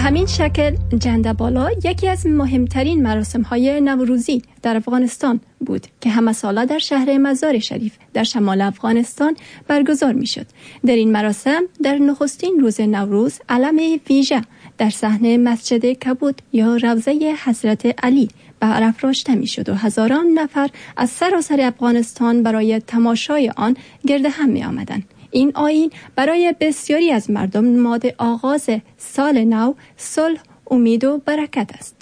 همین شکل جنده‌بالا یکی از مهمترین مراسم‌های نوروزی در افغانستان بود که همه ساله در شهر مزار شریف در شمال افغانستان برگزار می‌شد. در این مراسم در نخستین روز نوروز علم ویژه در صحن مسجد کبود یا روضه حضرت علی برافراشته می‌شد و هزاران نفر از سراسر افغانستان برای تماشای آن گرد هم می‌آمدند. این آیین برای بسیاری از مردم نماد آغاز سال نو، صلح، امید و برکت است.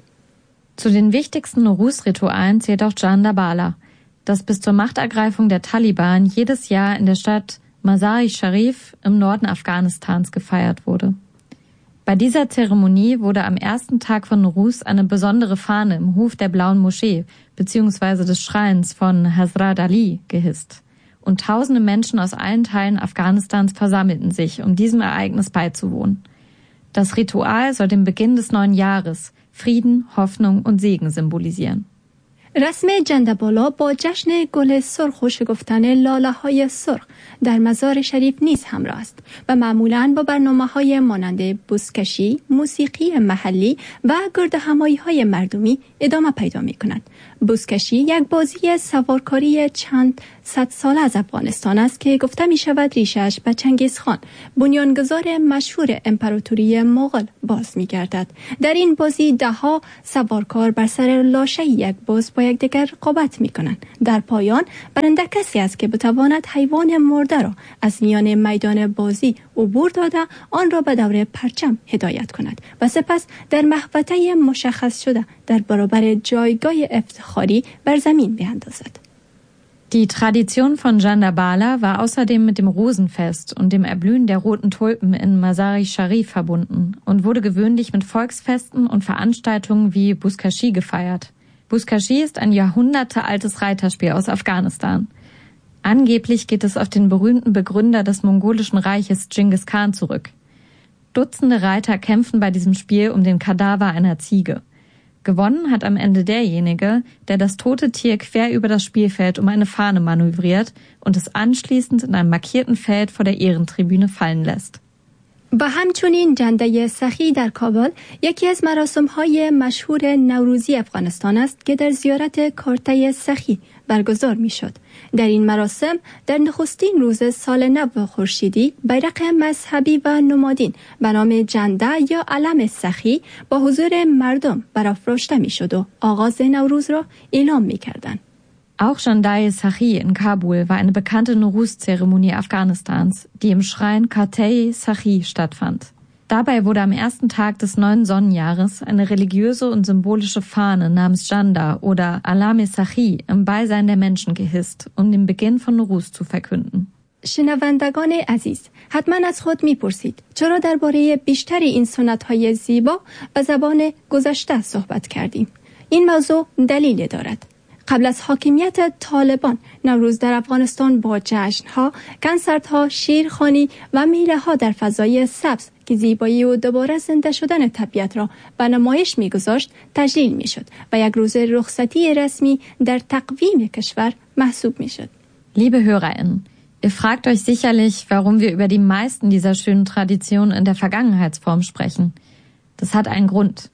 Zu den wichtigsten Nowruz-Ritualen zählt auch Jandabala, das bis zur Machtergreifung der Taliban jedes Jahr in der Stadt Mazar-i-Sharif im Norden Afghanistans gefeiert wurde. Bei dieser Zeremonie wurde am ersten Tag von Nowruz eine besondere Fahne im Hof der Blauen Moschee bzw. des Schreins von Hazrat Ali gehisst. Und tausende Menschen aus allen Teilen Afghanistans versammelten sich, um diesem Ereignis beizuwohnen. Das Ritual soll den Beginn des neuen Jahres, Frieden, Hoffnung und Segen symbolisieren. رسم جنده‌بالا با جشن گل سرخ و شکفتن لاله‌های سرخ در مزار شریف نیز همراه است و معمولاً با برنامه‌های مانند بزکشی، موسیقی محلی و گردهمایی‌های مردمی ادامه پیدا می‌کند. بزکشی یک بازی سوارکاری چند صد ساله از افغانستان است که گفته می‌شود ریشش به چنگیزخان، بنیانگذار مشهور امپراتوری مغول باز می‌گردد. در این بازی ده‌ها سوارکار بر سر لاشه یک بز با یکدیگر رقابت می‌کنند. در پایان برنده کسی است که بتواند حیوان مرده را از میان میدان بازی عبور داده آن را به دور پرچم هدایت کند و سپس در محوطه مشخص شده در برابر جایگاه افتخاری بر زمین بیاندازد. Die Tradition von Jandabala war außerdem mit dem Rosenfest und dem Erblühen der roten Tulpen in Mazar-i-Sharif verbunden und wurde gewöhnlich mit Volksfesten und Veranstaltungen wie Buzkashi gefeiert. Buzkashi ist ein jahrhundertealtes Reiterspiel aus Afghanistan. Angeblich geht es auf den berühmten Begründer des mongolischen Reiches Genghis Khan zurück. Dutzende Reiter kämpfen bei diesem Spiel um den Kadaver einer Ziege. Gewonnen hat am Ende derjenige, der das tote Tier quer über das Spielfeld um eine Fahne manövriert und es anschließend in einem markierten Feld vor der Ehrentribüne fallen lässt. و همچنین جنده سخی در کابل یکی از مراسم‌های مشهور نوروزی افغانستان است که در زیارت کارته سخی برگزار می‌شد. در این مراسم در نخستین روز سال نو خورشیدی بیرق مذهبی و نمادین به نام جنده یا علم سخی با حضور مردم برافراشته می‌شد و آغاز نوروز را اعلام می‌کردند. Auch Jandai Sachi in Kabul war eine bekannte Nowruz-Zeremonie Afghanistans, die im Schrein Khatei Sachi stattfand. Dabei wurde am ersten Tag des neuen Sonnenjahres eine religiöse und symbolische Fahne namens Janda oder Alame Sachi im Beisein der Menschen gehisst, um den Beginn von Nowruz zu verkünden. شنوندگان عزیز، حتما از خود میپرسید چرا درباره بیشتر این سنت‌های زیبا به زبان گذشته صحبت کردیم؟ این موضوع دلیل دارد. قبل از حاکمیت طالبان، نوروز در افغانستان با جشن‌ها، کنسرت‌ها، شیرخوانی و میله‌ها در فضای سبز که زیبایی و دوباره زنده شدن طبیعت را به نمایش می‌گذاشت تجلیل می‌شد و یک روز رخصتی رسمی در تقویم کشور محسوب می‌شد. Liebe HörerInnen, ihr fragt euch sicherlich, warum wir über die meisten dieser schönen Traditionen in der Vergangenheitsform sprechen. Das hat einen Grund.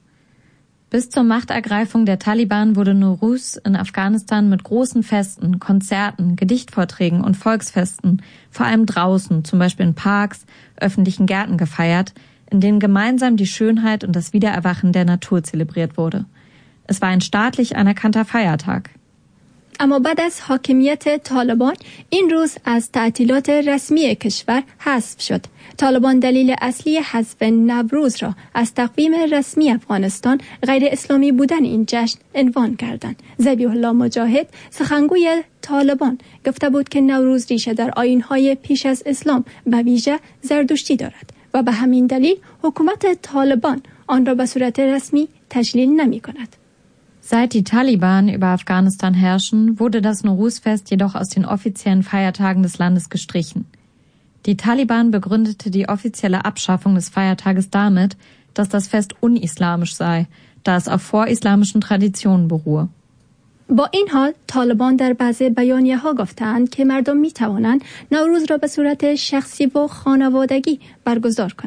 Bis zur Machtergreifung der Taliban wurde Nowruz in Afghanistan mit großen Festen, Konzerten, Gedichtvorträgen und Volksfesten, vor allem draußen, zum Beispiel in Parks, öffentlichen Gärten gefeiert, in denen gemeinsam die Schönheit und das Wiedererwachen der Natur zelebriert wurde. Es war ein staatlich anerkannter Feiertag. اما بعد از حاکمیت طالبان این روز از تعطیلات رسمی کشور حذف شد. طالبان دلیل اصلی حذف نوروز را از تقویم رسمی افغانستان غیر اسلامی بودن این جشن عنوان کردند. ذبیح الله مجاهد سخنگوی طالبان گفته بود که نوروز ریشه در آیین‌های پیش از اسلام و ویژه زردشتی دارد و به همین دلیل حکومت طالبان آن را به صورت رسمی تجلیل نمی‌کند. Seit die Taliban über Afghanistan herrschen, wurde das Nowruz-Fest jedoch aus den offiziellen Feiertagen des Landes gestrichen. Die Taliban begründete die offizielle Abschaffung des Feiertages damit, dass das Fest unislamisch sei, da es auf vorislamischen Traditionen beruhe. با این حال طالبان در بعضی بیانیه‌ها گفتند که مردم می‌توانند نوروز را به صورت شخصی و خانوادگی برگزار کنند.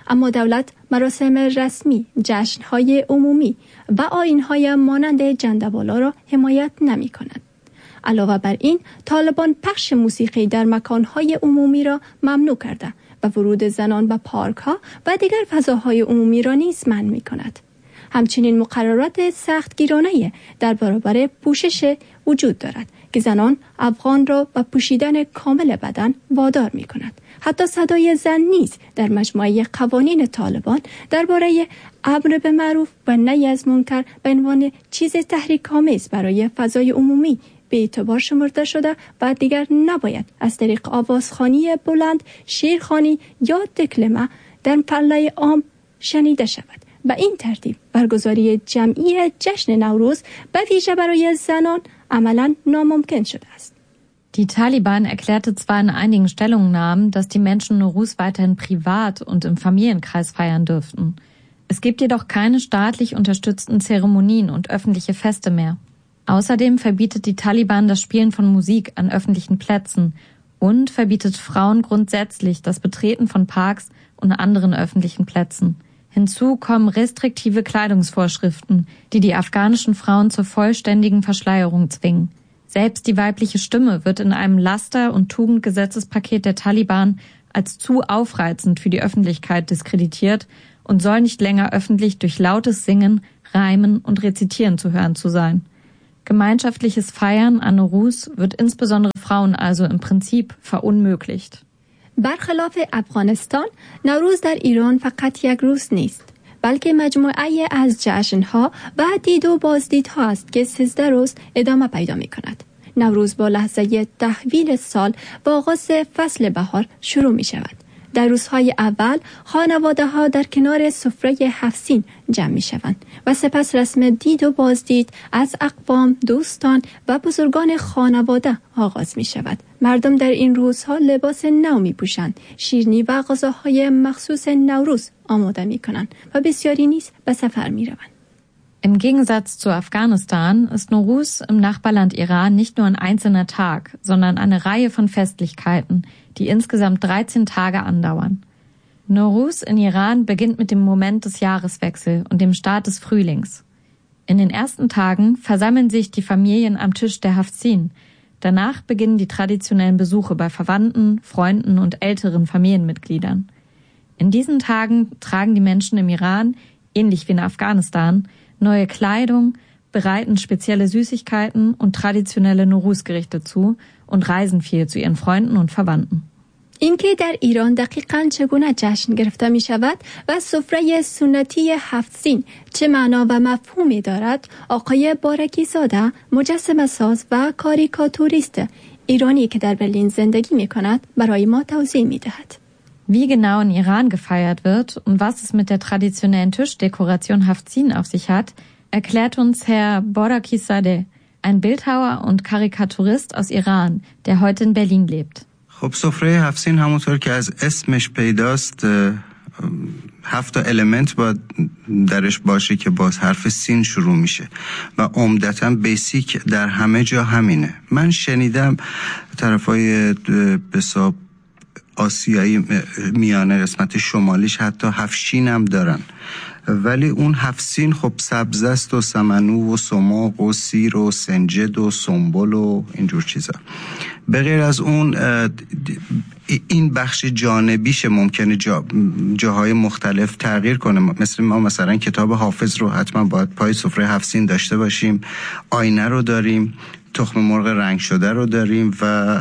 اما دولت مراسم رسمی، جشن‌های عمومی و آیین‌های مانند جنده‌بالا را حمایت نمی‌کند. علاوه بر این، طالبان پخش موسیقی در مکان‌های عمومی را ممنوع کرده و ورود زنان به پارک‌ها و دیگر فضاهای عمومی را نیز منع می‌کند. همچنین مقررات سختگیرانه در برابر پوشش وجود دارد که زنان افغان را به پوشیدن کامل بدن وادار می‌کند. حتی صدای زن نیز در مجموعه قوانین طالبان درباره امر به معروف و نهی از منکر به عنوان چیز تحریک‌آمیز برای فضای عمومی به اعتبار شمرده شده و دیگر نباید از طریق آوازخوانی بلند، شعرخوانی یا دکلمه در پله عام شنیده شود. به این ترتیب برگزاری جمعی جشن نوروز به ویژه برای زنان عملاً ناممکن شده است. Die Taliban erklärte zwar in einigen Stellungnahmen, dass die Menschen Nowruz weiterhin privat und im Familienkreis feiern dürften. Es gibt jedoch keine staatlich unterstützten Zeremonien und öffentliche Feste mehr. Außerdem verbietet die Taliban das Spielen von Musik an öffentlichen Plätzen und verbietet Frauen grundsätzlich das Betreten von Parks und anderen öffentlichen Plätzen. Hinzu kommen restriktive Kleidungsvorschriften, die die afghanischen Frauen zur vollständigen Verschleierung zwingen. Selbst die weibliche Stimme wird in einem Laster- und Tugendgesetzespaket der Taliban als zu aufreizend für die Öffentlichkeit diskreditiert und soll nicht länger öffentlich durch lautes Singen, Reimen und Rezitieren zu hören zu sein. Gemeinschaftliches Feiern an Nowruz wird insbesondere Frauen also im Prinzip verunmöglicht. برخلاف افغانستان، نوروز در ایران فقط یک روز نیست، بلکه مجموعه از جشن‌ها و دید و بازدیدها است که 13 روز ادامه پیدا می‌کند. نوروز با لحظه تحویل سال و آغاز فصل بهار شروع می‌شود. در روزهای اول خانواده‌ها در کنار سفره 7 سین جمع می‌شوند و سپس رسم دید و بازدید از اقوام، دوستان و بزرگان خانواده آغاز می‌شود. مردم در این روزها لباس نو می‌پوشند، شیرینی و غذاهای مخصوص نوروز آماده می‌کنند و بسیاری نیز به سفر می‌روند. Im Gegensatz zu Afghanistan ist Nowruz im Nachbarland Iran nicht nur ein einzelner Tag, sondern eine Reihe von Festlichkeiten, die insgesamt 13 Tage andauern. Nowruz in Iran beginnt mit dem Moment des Jahreswechsels und dem Start des Frühlings. In den ersten Tagen versammeln sich die Familien am Tisch der Hafsin. Danach beginnen die traditionellen Besuche bei Verwandten, Freunden und älteren Familienmitgliedern. In diesen Tagen tragen die Menschen im Iran, ähnlich wie in Afghanistan, neue Kleidung, bereiten spezielle Süßigkeiten und traditionelle Nowruz-Gerichte zu und reisen viel zu ihren Freunden und Verwandten. اینکه در ایران دقیقاً چگونه جشن گرفته می شود و سفره سنتی 7 سین چه معنا و مفهومی دارد، آقای بارکی زاده، مجسمه ساز و کاریکاتوریست ایرانی که در برلین زندگی می کند، برای ما توضیح می دهد. Wie genau in Iran gefeiert wird und was es mit der traditionellen Tischdekoration Hafsin auf sich hat, erklärt uns Herr Borakizadeh, ein Bildhauer und Karikaturist aus Iran, der heute in Berlin lebt. خب سفره 7 سین همونطور که از اسمش پیداست 7 المنت باید درش باشه که باز حرف سین شروع میشه و عمدتاً بیسیک در همه جا همینه. من شنیدم طرفای بساب آسیایی میانه قسمت شمالیش حتی 7 شین هم دارن، ولی اون 7 سین خب سبز است و سمنو و سماق و سیر و سنجد و سنبل و اینجور چیزا. به غیر از اون این بخش جانبیش ممکنه جاهای مختلف تغییر کنه. مثل ما مثلا کتاب حافظ رو حتما باید پای سفره 7 سین داشته باشیم، آینه رو داریم، تخم مرغ رنگ شده رو داریم و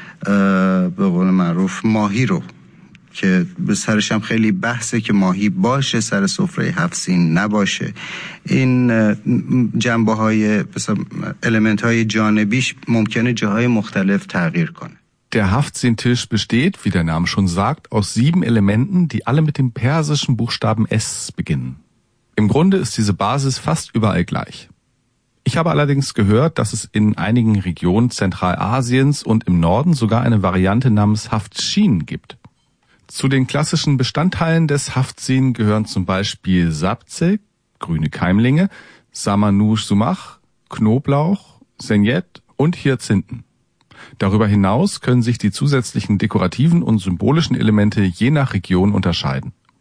به قول معروف ماهی رو که به سرش هم خیلی بحثه که ماهی باشه سر سفره 7 سین نباشه. این جنبه های element های جانبیش ممکنه جاهای مختلف تغییر کنه. Der Haftzin-Tisch besteht, wie der Name schon sagt, aus 7 Elementen, die alle mit dem persischen Buchstaben S beginnen. Im Grunde ist diese Basis fast überall gleich. Ich habe allerdings gehört, dass es in einigen Regionen Zentralasiens und im Norden sogar eine Variante namens Haftshin gibt. Zu den klassischen Bestandteilen des Haftzin gehören zum Beispiel Sabze, grüne Keimlinge, Samanouche Sumach, Knoblauch, Senjet und Hyazinthen. Darüber hinaus können sich die zusätzlichen dekorativen und symbolischen Elemente je nach Region unterscheiden.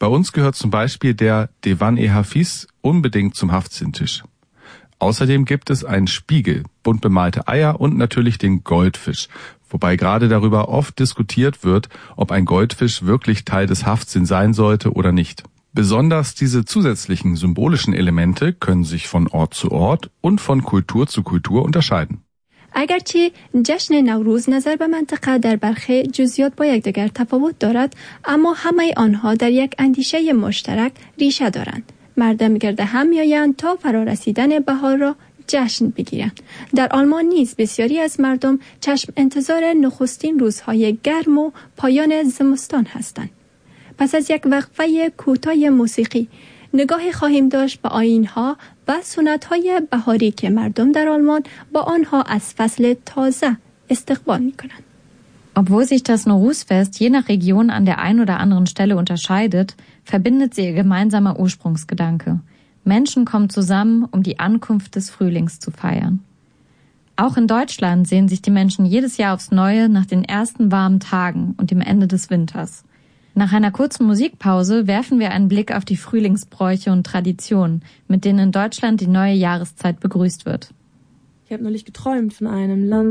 Bei uns gehört zum Beispiel der Dewan-e-Hafiz unbedingt zum Haftzinntisch. Außerdem gibt es einen Spiegel, bunt bemalte Eier und natürlich den Goldfisch, wobei gerade darüber oft diskutiert wird, ob ein Goldfisch wirklich Teil des Haftzin sein sollte oder nicht. Besonders diese zusätzlichen symbolischen Elemente können sich von Ort zu Ort und von Kultur zu Kultur unterscheiden. اگرچه جشن نوروز نظر به منطقه در برخی جزئیات با یکدیگر تفاوت دارد، اما همه آنها در یک اندیشه مشترک ریشه دارند. مردم گرد هم میآیند تا فرارسیدن بهار را جشن بگیرند. در آلمان نیز بسیاری از مردم چشم انتظار نخستین روزهای گرم و پایان زمستان هستند. پس از یک وقفه کوتاه موسیقی نگاهی خواهیم داشت به آیین‌ها و سنت‌های بهاری که مردم در آلمان با آنها از فصل تازه استقبال می‌کنند. Obwohl sich das Nowruz-Fest je nach Region an der einen oder anderen Stelle unterscheidet, verbindet sie ihr gemeinsamer Ursprungsgedanke. Menschen kommen zusammen, um die Ankunft des Frühlings zu feiern. Auch in Deutschland sehen sich die Menschen jedes Jahr aufs Neue nach den ersten warmen Tagen und dem Ende des Winters. Nach einer kurzen Musikpause werfen wir einen Blick auf die Frühlingsbräuche und Traditionen, mit denen in Deutschland die neue Jahreszeit begrüßt wird. Ich habe neulich geträumt von einem Land